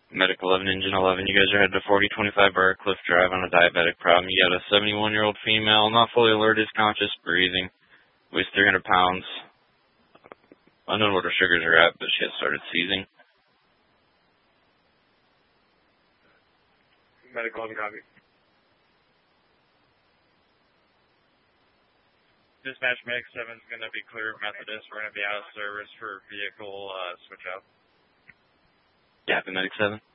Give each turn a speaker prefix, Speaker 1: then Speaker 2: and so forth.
Speaker 1: Medic 11, Engine 11, you guys are headed to 4025 Briarcliff Drive on a diabetic problem. You got a 71-year-old female, not fully alert, is conscious, breathing, weighs 300 pounds. Unknown what her sugars are at, but she has started seizing.
Speaker 2: Medic 11, copy. Dispatch Medic 7 is going to be clear of Methodist. We're going to be out of service for vehicle switch out.
Speaker 1: Yeah, Medic 7.